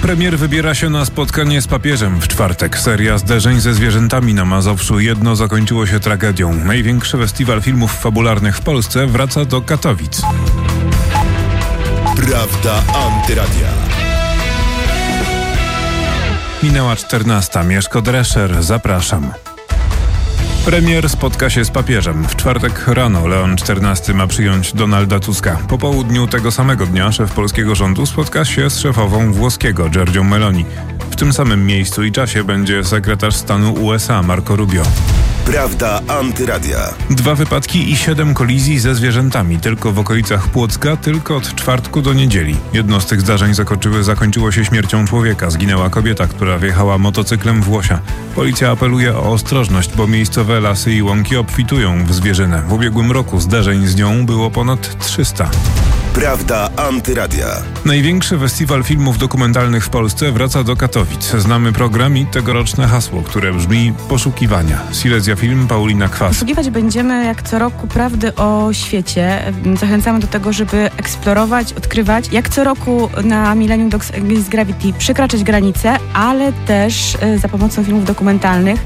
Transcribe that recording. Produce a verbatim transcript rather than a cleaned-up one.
Premier wybiera się na spotkanie z papieżem w czwartek. Seria zderzeń ze zwierzętami na Mazowszu. Jedno zakończyło się tragedią. Największy festiwal filmów fabularnych w Polsce wraca do Katowic. Prawda Antyradia. Minęła czternasta. Mieszko Drescher. Zapraszam. Premier spotka się z papieżem. W czwartek rano Leon czternasty ma przyjąć Donalda Tuska. Po południu tego samego dnia szef polskiego rządu spotka się z szefową włoskiego Giorgią Meloni. W tym samym miejscu i czasie będzie sekretarz stanu U S A Marco Rubio. Prawda Antyradia. Dwa wypadki i siedem kolizji ze zwierzętami. Tylko w okolicach Płocka, tylko od czwartku do niedzieli. Jedno z tych zdarzeń zakończyły, zakończyło się śmiercią człowieka. Zginęła kobieta, która wjechała motocyklem w Łosia. Policja apeluje o ostrożność, bo miejscowe lasy i łąki obfitują w zwierzynę. W ubiegłym roku zdarzeń z nią było ponad trzysta. Prawda Antyradia. Największy festiwal filmów dokumentalnych w Polsce wraca do Katowic. Znamy program i tegoroczne hasło, które brzmi Poszukiwania. Silesia Film, Paulina Kwas. Poszukiwać będziemy jak co roku prawdy o świecie. Zachęcamy do tego, żeby eksplorować, odkrywać. Jak co roku na Millennium Dogs Against Gravity przekraczać granice, ale też za pomocą filmów dokumentalnych